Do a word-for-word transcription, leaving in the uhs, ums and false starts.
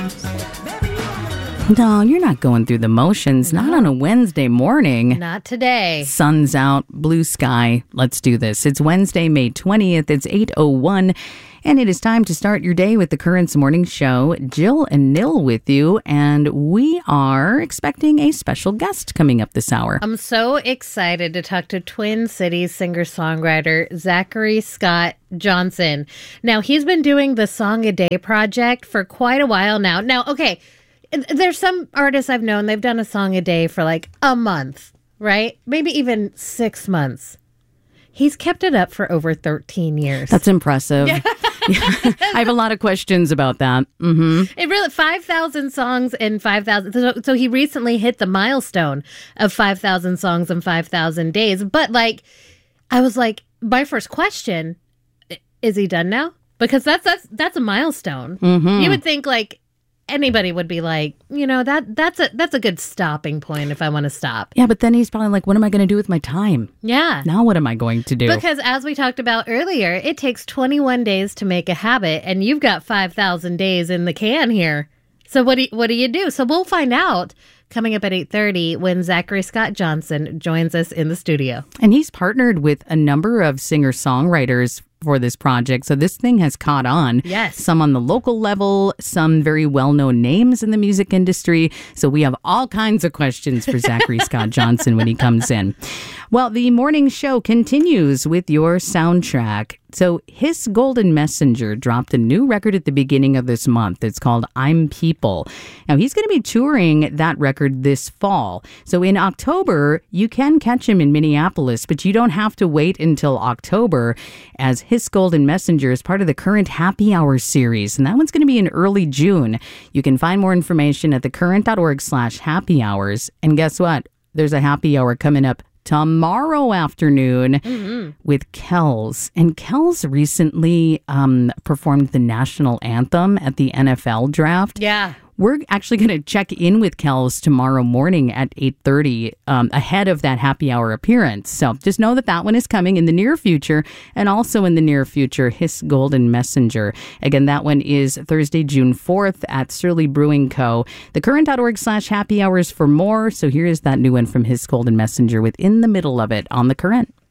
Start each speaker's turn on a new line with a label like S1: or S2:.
S1: No, you're not going through the motions. Not on a Wednesday morning.
S2: Not today.
S1: Sun's out, blue sky. Let's do this. It's Wednesday, May twentieth. It's eight oh one. And it is time to start your day with the Currents Morning Show. Jill and Nil with you. And we are expecting a special guest coming up this hour.
S2: I'm so excited to talk to Twin Cities singer-songwriter Zachary Scott Johnson. Now, he's been doing the Song a Day project for quite a while now. Now, okay, there's some artists I've known, they've done a song a day for like a month, right? Maybe even six months. He's kept it up for over thirteen years.
S1: That's impressive. Yeah. I have a lot of questions about that. Mm-hmm.
S2: It really five thousand songs in five thousand. So, so he recently hit the milestone of five thousand songs in five thousand days. But like, I was like, my first question, is he done now? Because that's that's that's a milestone.
S1: Mm-hmm.
S2: You would think like anybody would be like, you know, that that's a that's a good stopping point if I want to stop.
S1: Yeah, but then he's probably like, what am I going to do with my time?
S2: Yeah.
S1: Now what am I going to do?
S2: Because as we talked about earlier, it takes twenty-one days to make a habit, and you've got five thousand days in the can here. So what do you, what do you do? So we'll find out coming up at eight thirty when Zachary Scott Johnson joins us in the studio.
S1: And he's partnered with a number of singer-songwriters for this project. So this thing has caught on.
S2: Yes.
S1: Some on the local level, some very well-known names in the music industry. So we have all kinds of questions for Zachary Scott Johnson when he comes in. Well, the morning show continues with your soundtrack. So Hiss Golden Messenger dropped a new record at the beginning of this month. It's called I'm People. Now, he's going to be touring that record this fall. So in October, you can catch him in Minneapolis, but you don't have to wait until October, as Hiss Golden Messenger is part of the Current Happy Hour series. And that one's going to be in early June. You can find more information at thecurrent.org slash happy hours. And guess what? There's a happy hour coming up tomorrow afternoon mm-hmm. with Kells. And Kells recently um, performed the national anthem at the N F L draft.
S2: Yeah.
S1: We're actually going to check in with Kells tomorrow morning at eight thirty um, ahead of that happy hour appearance. So just know that that one is coming in the near future, and also in the near future, Hiss Golden Messenger. Again, that one is Thursday, June fourth at Surly Brewing Co. Thecurrent.org slash happy hours for more. So here is that new one from Hiss Golden Messenger with In the Middle of It on The Current.